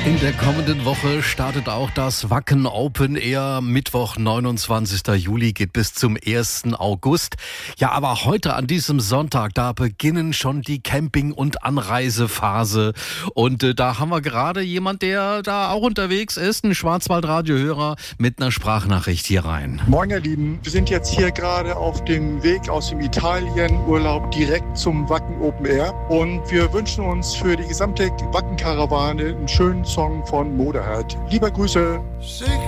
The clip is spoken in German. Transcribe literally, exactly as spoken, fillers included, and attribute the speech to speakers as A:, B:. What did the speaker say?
A: In der kommenden Woche startet auch das Wacken Open Air. Mittwoch, neunundzwanzigster Juli, geht bis zum ersten August. Ja, aber heute an diesem Sonntag, da beginnen schon die Camping- und Anreisephase. Und äh, da haben wir gerade jemand, der da auch unterwegs ist, ein Schwarzwald-Radio-Hörer mit einer Sprachnachricht hier rein.
B: Moin ihr Lieben, wir sind jetzt hier gerade auf dem Weg aus dem Italien-Urlaub direkt zum Wacken Open Air. Und wir wünschen uns für die gesamte Wacken-Karawane einen schönen Song von Motorhead. Liebe Grüße.